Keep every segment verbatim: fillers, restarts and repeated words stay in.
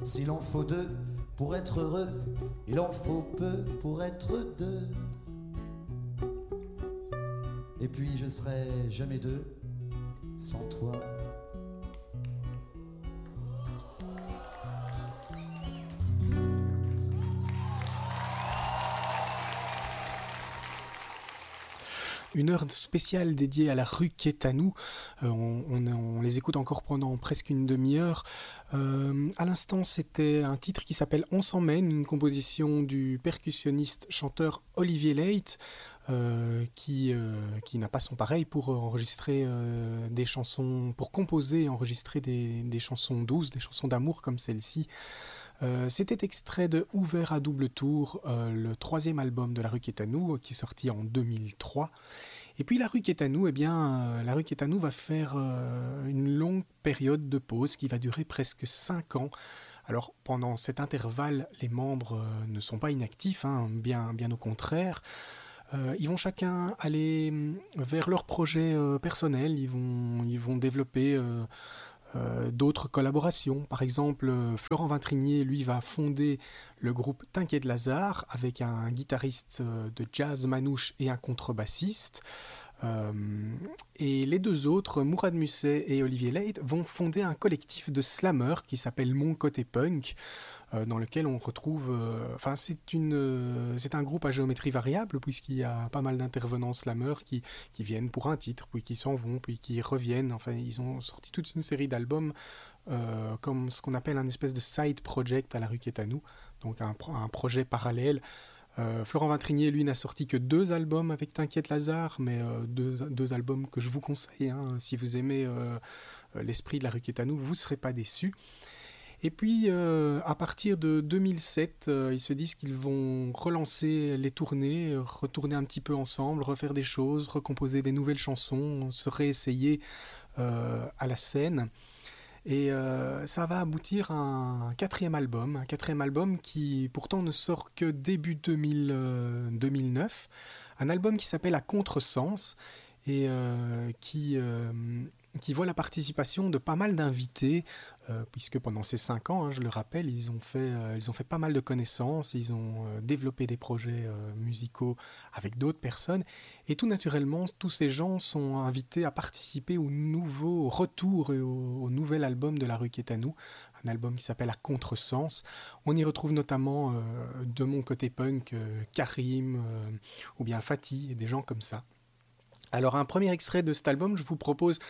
S'il en faut deux pour être heureux, il en faut peu pour être deux. Et puis je serai jamais deux sans toi. Une heure spéciale dédiée à la rue qui est à nous. Euh, on, on, on les écoute encore pendant presque une demi-heure. Euh, à l'instant, c'était un titre qui s'appelle On s'emmène, une composition du percussionniste chanteur Olivier Late, euh, qui, euh, qui n'a pas son pareil pour enregistrer euh, des chansons, pour composer et enregistrer des, des chansons douces, des chansons d'amour comme celle-ci. Euh, c'était extrait de Ouvert à double tour, euh, le troisième album de La Rue qui est à nous, qui est sorti en deux mille trois. Et puis La Rue qui est à nous, eh bien, euh, La Rue qui est à nous va faire euh, une longue période de pause qui va durer presque cinq ans. Alors pendant cet intervalle, les membres euh, ne sont pas inactifs, hein, bien, bien au contraire. Euh, ils vont chacun aller vers leur projet euh, personnel, ils vont, ils vont développer euh, Euh, d'autres collaborations. Par exemple, euh, Florent Vintrinier, lui, va fonder le groupe T'inquiète Lazare avec un guitariste euh, de jazz manouche et un contrebassiste. Euh, et les deux autres, Mourad Musset et Olivier Late, vont fonder un collectif de slammers qui s'appelle Mon Côté Punk, euh, dans lequel on retrouve... Euh, enfin, c'est, une, euh, c'est un groupe à géométrie variable, puisqu'il y a pas mal d'intervenants slammers qui, qui viennent pour un titre, puis qui s'en vont, puis qui reviennent. Enfin, ils ont sorti toute une série d'albums euh, comme ce qu'on appelle un espèce de side project à La Rue qui est à nous, donc un, un projet parallèle. Euh, Florent Vintrinier, lui, n'a sorti que deux albums avec T'inquiète Lazare, mais euh, deux, deux albums que je vous conseille. Hein. Si vous aimez euh, l'esprit de La Rue qui est à nous, vous ne serez pas déçus. Et puis, euh, à partir de deux mille sept, euh, ils se disent qu'ils vont relancer les tournées, retourner un petit peu ensemble, refaire des choses, recomposer des nouvelles chansons, se réessayer euh, à la scène. Et euh, ça va aboutir à un quatrième album, un quatrième album qui pourtant ne sort que début deux mille, euh, deux mille neuf, un album qui s'appelle À Contresens et euh, qui, euh, qui voit la participation de pas mal d'invités, euh, puisque pendant ces cinq ans, hein, je le rappelle, ils ont fait, euh, ils ont fait pas mal de connaissances, ils ont euh, développé des projets euh, musicaux avec d'autres personnes, et tout naturellement, tous ces gens sont invités à participer au nouveau retour et au, au nouvel album de La Rue qui est à nous, un album qui s'appelle À Contresens. On y retrouve notamment euh, de mon côté punk, euh, Karim, euh, ou bien Fatih, et des gens comme ça. Alors un premier extrait de cet album, je vous propose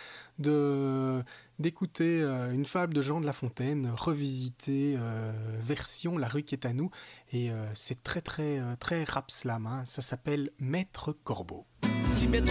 de, d'écouter euh, une fable de Jean de La Fontaine, revisitée, euh, version La Rue qui est à nous, et euh, c'est très très très rap slam, hein. Ça s'appelle Maître Corbeau. Si Maître